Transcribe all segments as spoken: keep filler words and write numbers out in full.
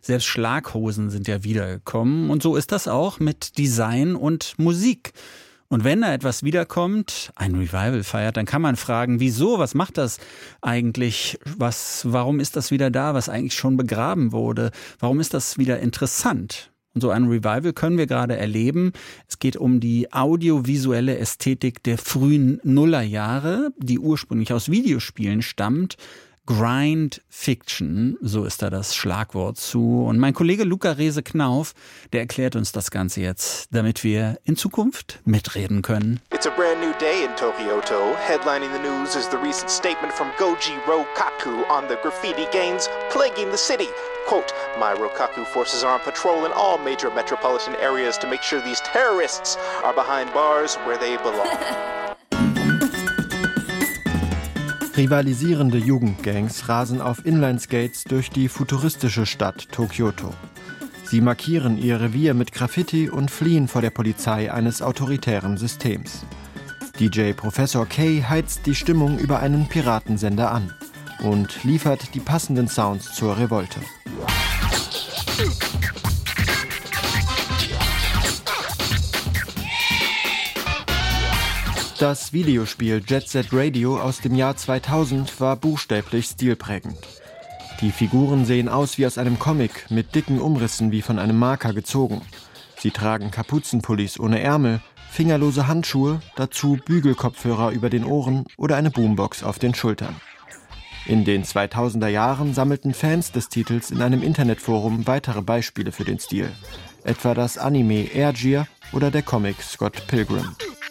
Selbst Schlaghosen sind ja wiedergekommen. Und so ist das auch mit Design und Musik. Und wenn da etwas wiederkommt, ein Revival feiert, dann kann man fragen, wieso, was macht das eigentlich, was, warum ist das wieder da, was eigentlich schon begraben wurde, warum ist das wieder interessant? Und so ein Revival können wir gerade erleben. Es geht um die audiovisuelle Ästhetik der frühen Nullerjahre, die ursprünglich aus Videospielen stammt. Grind Fiction, so ist da das Schlagwort zu. Und mein Kollege Luca Rehse-Knauf, der erklärt uns das Ganze jetzt, damit wir in Zukunft mitreden können. It's a brand new day in Tokyoto. Headlining the news is the recent statement from Goji Rokaku on the graffiti gangs plaguing the city. Quote, my Rokaku forces are on patrol in all major metropolitan areas to make sure these terrorists are behind bars where they belong. Rivalisierende Jugendgangs rasen auf Inlineskates durch die futuristische Stadt Tokyoto. Sie markieren ihr Revier mit Graffiti und fliehen vor der Polizei eines autoritären Systems. D J Professor K heizt die Stimmung über einen Piratensender an und liefert die passenden Sounds zur Revolte. Das Videospiel Jet Set Radio aus dem Jahr zweitausend war buchstäblich stilprägend. Die Figuren sehen aus wie aus einem Comic, mit dicken Umrissen wie von einem Marker gezogen. Sie tragen Kapuzenpullis ohne Ärmel, fingerlose Handschuhe, dazu Bügelkopfhörer über den Ohren oder eine Boombox auf den Schultern. In den zweitausender Jahren sammelten Fans des Titels in einem Internetforum weitere Beispiele für den Stil. Etwa das Anime Air Gear oder der Comic Scott Pilgrim.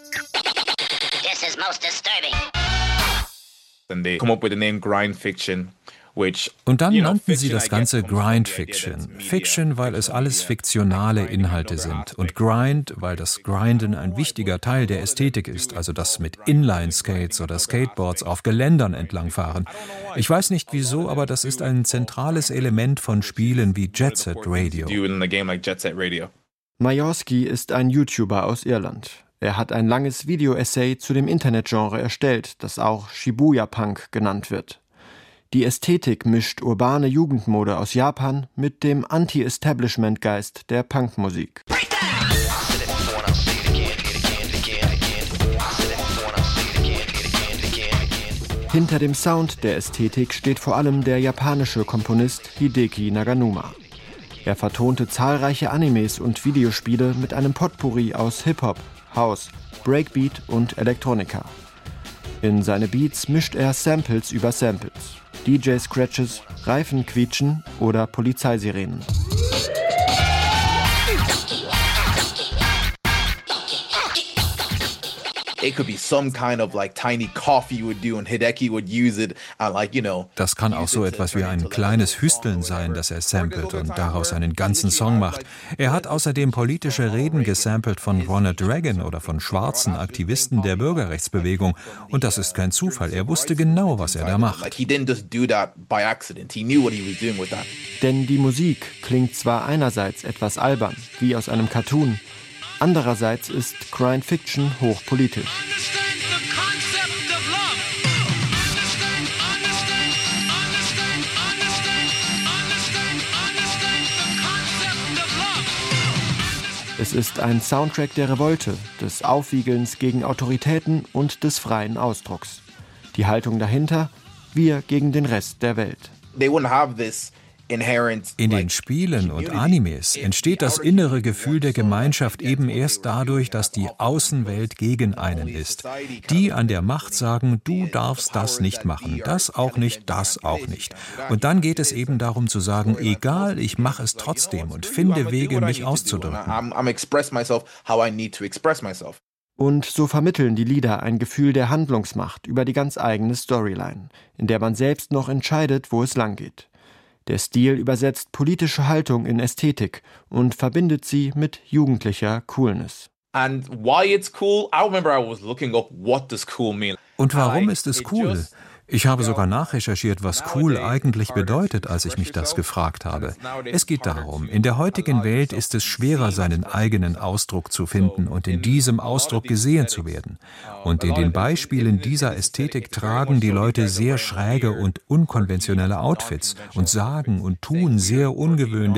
And they come up with the name Grind Fiction, which, und dann you know, nannten sie fiction, das Ganze I guess, Grind comes from the idea Fiction. that it's media, Fiction, weil es alles fiktionale Inhalte sind. Und Grind, weil das Grinden ein wichtiger Teil der Ästhetik ist. Also das mit Inline-Skates oder Skateboards auf Geländern entlangfahren. Ich weiß nicht wieso, aber das ist ein zentrales Element von Spielen wie Jet Set Radio. Majorski ist ein YouTuber aus Irland. Er hat ein langes Video-Essay zu dem Internetgenre erstellt, das auch Shibuya-Punk genannt wird. Die Ästhetik mischt urbane Jugendmode aus Japan mit dem Anti-Establishment-Geist der Punkmusik. Hinter dem Sound der Ästhetik steht vor allem der japanische Komponist Hideki Naganuma. Er vertonte zahlreiche Animes und Videospiele mit einem Potpourri aus Hip-Hop, House, Breakbeat und Elektronika. In seine Beats mischt er Samples über Samples, D J-Scratches, Reifenquietschen oder Polizeisirenen. It could be some kind of like tiny cough you would do and Hideki would use it and like, you know. Das kann auch so etwas wie ein kleines Hüsteln sein, das er samplet und daraus einen ganzen Song macht. Er hat außerdem politische Reden gesampelt von Ronald Reagan oder von schwarzen Aktivisten der Bürgerrechtsbewegung. Und das ist kein Zufall. Er wusste genau, was er da macht. Denn die Musik klingt zwar einerseits etwas albern, wie aus einem Cartoon, andererseits ist Grind Fiction hochpolitisch. Es ist ein Soundtrack der Revolte, des Aufwiegelns gegen Autoritäten und des freien Ausdrucks. Die Haltung dahinter: wir gegen den Rest der Welt. They wouldn't have this. In den Spielen und Animes entsteht das innere Gefühl der Gemeinschaft eben erst dadurch, dass die Außenwelt gegen einen ist. Die an der Macht sagen, du darfst das nicht machen, das auch nicht, das auch nicht. Und dann geht es eben darum zu sagen, egal, ich mache es trotzdem und finde Wege, mich auszudrücken. Und so vermitteln die Lieder ein Gefühl der Handlungsmacht über die ganz eigene Storyline, in der man selbst noch entscheidet, wo es langgeht. Der Stil übersetzt politische Haltung in Ästhetik und verbindet sie mit jugendlicher Coolness. And why it's cool? I remember I was looking up what does cool mean. Und warum ist es cool? Ich habe sogar nachrecherchiert, was cool eigentlich bedeutet, als ich mich das gefragt habe. Es geht darum, in der heutigen Welt ist es schwerer, seinen eigenen Ausdruck zu finden und in diesem Ausdruck gesehen zu werden. Und in den Beispielen dieser Ästhetik tragen die Leute sehr schräge und unkonventionelle Outfits und sagen und tun sehr ungewöhnliche